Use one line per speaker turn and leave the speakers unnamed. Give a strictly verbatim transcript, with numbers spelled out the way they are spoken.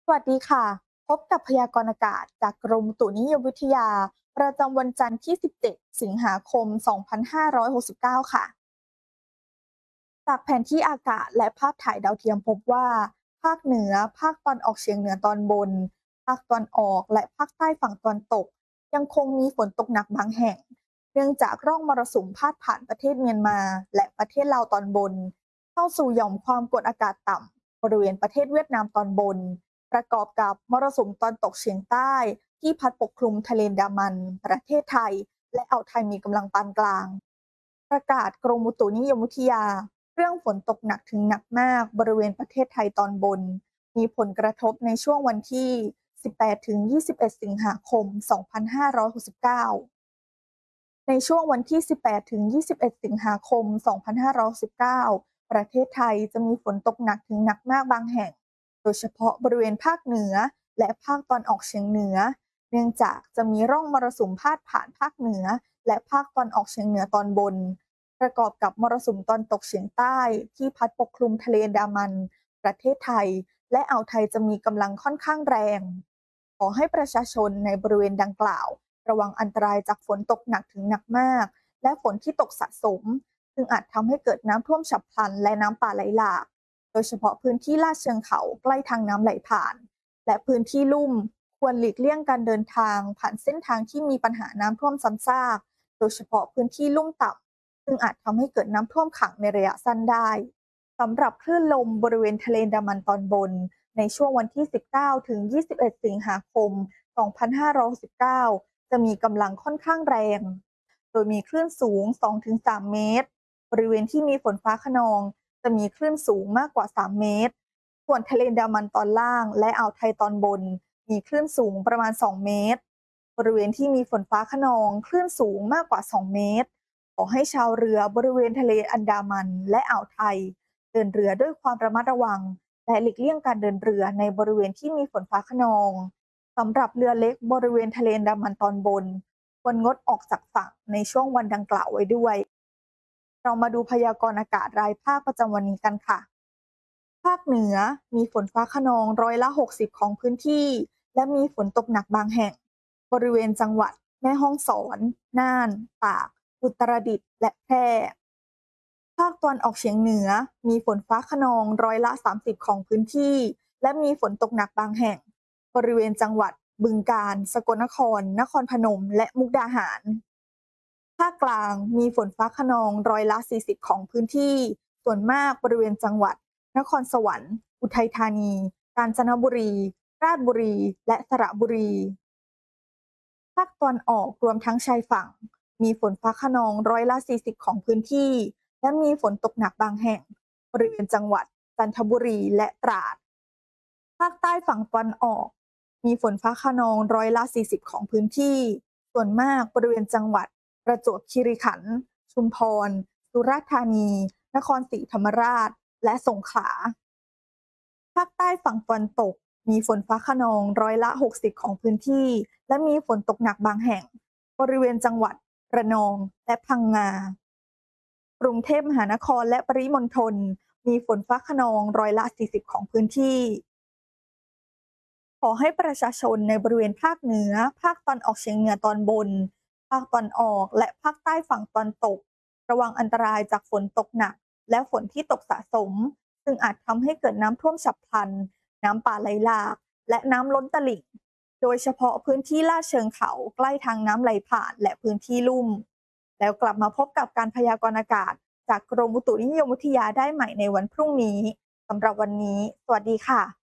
วัสดีค่ะพบกับพยากรณ์อากาศจากกรมอุตุนิยมวิทยาประจำวันจันทร์ที่ สิบเจ็ด สิงหาคม สองพันห้าร้อยหกสิบเก้า ค่ะจากแผนที่อากาศและภาพถ่ายดาวเทียมพบว่าภาคเหนือภาคตอนออกเฉียงเหนือตอนบนภาคตอนออกและภาคใต้ฝั่งตอนตกยังคงมีฝนตกหนักบางแห่งเนื่องจากร่องมรสุมพาดผ่านประเทศเมียนมาและประเทศลาวตอนบนเข้าสู่หย่อมความกดอากาศต่ำบริเวณประเทศเวียดนามตอนบน ประกอบกับมรสุมตอนตกเฉียงใต้ที่พัดปกคลุมทะเลอันดามันประเทศไทยและอ่าวไทยมีกำลังปานกลางประกาศกรมอุตุนิยมวิทยาเรื่องฝนตกหนักถึงหนักมากบริเวณประเทศไทยตอนบนมีผลกระทบในช่วงวันที่ สิบแปดถึงยี่สิบเอ็ด สิงหาคม สองพันห้าร้อยหกสิบเก้า ในช่วงวันที่ สิบแปดถึงยี่สิบเอ็ด สิงหาคม สองพันห้าร้อยหกสิบเก้า ประเทศไทยจะมีฝนตกหนักถึงหนักมากบางแห่ง โดยเฉพาะบริเวณภาคเหนือและภาคตอนออกเฉียงเหนือ เนื่องจากจะมีร่องมรสุมพาดผ่านภาคเหนือและภาคตอนออกเฉียงเหนือตอนบน ประกอบกับมรสุมตอนตกเฉียงใต้ที่พัดปกคลุมทะเลอันดามัน ประเทศไทยและอ่าวไทยจะมีกำลังค่อนข้างแรง ขอให้ประชาชนในบริเวณดังกล่าวระวังอันตรายจากฝนตกหนักถึงหนักมากและฝนที่ตกสะสมซึ่งอาจทำให้เกิดน้ำท่วมฉับพลันและน้ำป่าไหลหลากโดยเฉพาะพื้นที่ลาดเชิงเขาใกล้ทางน้ำไหลผ่านและพื้นที่ลุ่มควรหลีกเลี่ยงการเดินทางผ่านเส้นทางที่มีปัญหาน้ำท่วมซ้ำซากโดยเฉพาะพื้นที่ลุ่มต่ำซึ่งอาจทำให้เกิดน้ำท่วมขังในระยะสั้นได้สำหรับคลื่นลมบริเวณทะเลอันดามันตอนบนในช่วงวันที่ สิบเก้าถึงยี่สิบเอ็ด สิงหาคม สองพันห้าร้อยหกสิบเก้า จะมีกำลังค่อนข้างแรง โดยมีคลื่นสูง สองถึงสาม เมตร บริเวณที่มีฝนฟ้าคะนองจะมีคลื่นสูงมากกว่า สาม เมตร ส่วนทะเลอันดามันตอนล่างและอ่าวไทยตอนบนมีคลื่นสูงประมาณ สอง เมตร บริเวณที่มีฝนฟ้าคะนองคลื่นสูงมากกว่า สอง เมตร ขอให้ชาวเรือบริเวณทะเลอันดามันและอ่าวไทยเดินเรือด้วยความระมัดระวังและหลีกเลี่ยงการเดินเรือในบริเวณที่มีฝนฟ้าคะนองสำหรับเรือเล็กบริเวณทะเลอันดามันตอนบนควรงดออกจากฝั่งในช่วงวันดังกล่าวไว้ด้วยเรามาดูพยากรณ์อากาศรายภาคประจำวันนี้กันค่ะภาคเหนือมีฝนฟ้าคะนองร้อยละหกสิบของพื้นที่และมีฝนตกหนักบางแห่งบริเวณจังหวัดแม่ฮ่องสอนน่านตากอุตรดิตถ์และแพร่ภาคตะวันออกเฉียงเหนือมีฝนฟ้าคะนองร้อยละสามสิบของพื้นที่และมีฝนตกหนักบางแห่งบริเวณจังหวัดบึงกาฬสกลนครนครพนมและมุกดาหารภาคกลางมีฝนฟ้าคะนองร้อยละสี่สิบของพื้นที่ส่วนมากบริเวณจังหวัดนครสวรรค์อุทัยธานีกาญจนบุรีราชบุรีและสระบุรีภาคตะวันออกรวมทั้งชายฝั่งมีฝนฟ้าคะนองร้อยละสี่สิบของพื้นที่และมีฝนตกหนักบางแห่งบริเวณจังหวัดจันทบุรีและตราดภาคใต้ฝั่งตะวันออกมีฝนฟ้าคะนองร้อยละสี่สิบของพื้นที่ส่วนมากบริเวณจังหวัดประจวบคีรีขันธ์ชุมพรสุราษฎร์ธานีนครศรีธรรมราชและสงขลาภาคใต้ฝั่งตะวันตกมีฝนฟ้าคะนองร้อยละหกสิบของพื้นที่และมีฝนตกหนักบางแห่งบริเวณจังหวัดระนองและพังงากรุงเทพมหานครและปริมณฑลมีฝนฟ้าคะนองร้อยละสี่สิบของพื้นที่ขอให้ประชาชนในบริเวณภาคเหนือภาคตอนออกเฉียงเหนือตอนบนภาคตอนออกและภาคใต้ฝั่งตอนตกระวังอันตรายจากฝนตกหนักและฝนที่ตกสะสมซึ่งอาจทำให้เกิดน้ำท่วมฉับพลันน้ำป่าไหลหลากและน้ำล้นตลิ่งโดยเฉพาะพื้นที่ลาดเชิงเขาใกล้ทางน้ำไหลผ่านและพื้นที่ลุ่มแล้วกลับมาพบกับการพยากรณ์อากาศจากกรมอุตุนิยมวิทยาได้ใหม่ในวันพรุ่งนี้สำหรับวันนี้สวัสดีค่ะ